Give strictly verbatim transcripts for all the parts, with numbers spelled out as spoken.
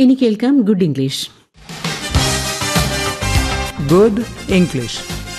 ഇനി കേൾക്കാം good English. Good English.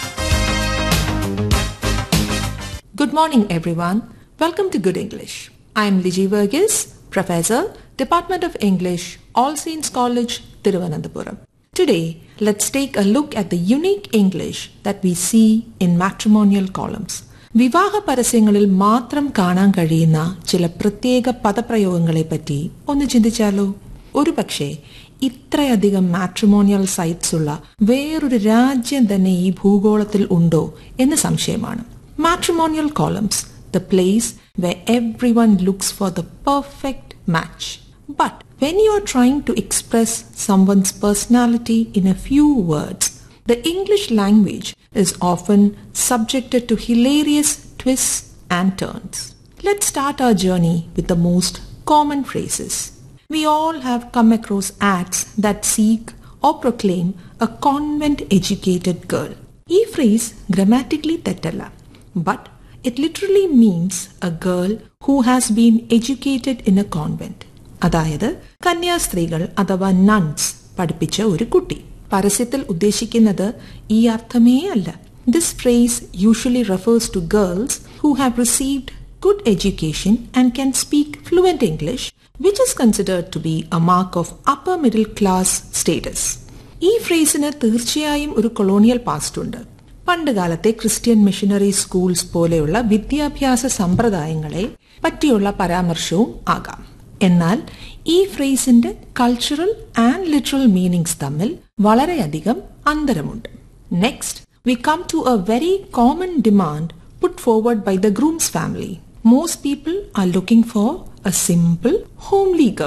Good morning, everyone. Welcome to Good English. I am Liji Verghese, Professor, Department of English, All Saints College, Thiruvananthapuram. Today, let's take a look at the unique English that we see in matrimonial columns. വിവാഹ പരസ്യങ്ങളിൽ മാത്രം കാണാൻ കഴിയുന്ന ചില പ്രത്യേക പദപ്രയോഗങ്ങളെ പറ്റി ഒന്ന് ചിന്തിച്ചാലോ? ഒരു പക്ഷേ ഇത്രയധികം മാട്രിമോണിയൽ സൈറ്റ്സ് ഉള്ള വേറൊരു രാജ്യം തന്നെ ഈ ഭൂഗോളത്തിൽ ഉണ്ടോ എന്ന് സംശയമാണ്. Matrimonial columns, the place where everyone looks for the perfect match. But when you are trying to express someone's personality in a few words, the English language is often subjected to hilarious twists and turns. Let's start our journey with the most common phrases. We all have come across ads that seek or proclaim a convent-educated girl. ഈ phrase grammatically തെറ്റല്ല. But it literally means a girl who has been educated in a convent. അതായത് കന്യാസ്ത്രീകൾ അഥവാ nuns പഠിപ്പിച്ച ഒരു കുട്ടി. പരസ്യത്തിൽ ഉദ്ദേശിക്കുന്നത് ഈ അർത്ഥമേ അല്ല. This phrase usually refers to girls who have received good education and can speak fluent English, which is considered to be a mark of upper middle class status. ഈ ഫ്രേസിന് തീർച്ചയായും ഒരു കൊളോണിയൽ പാസ്റ്റ് ഉണ്ട്. പണ്ടുകാലത്തെ ക്രിസ്ത്യൻ മിഷനറി സ്കൂൾസ് പോലെയുള്ള വിദ്യാഭ്യാസ സമ്പ്രദായങ്ങളെ പറ്റിയുള്ള പരാമർശവും ആകാം. എന്നാൽ ഈ ഫ്രേസിന്റെ കൾച്ചറൽ ആൻഡ് ലിറ്ററൽ മീനിങ്സ് തമ്മിൽ വളരെയധികം അന്തരമുണ്ട്. Next we come to a very common demand put forward by the groom's family. Most people are looking for a simple, homely girl.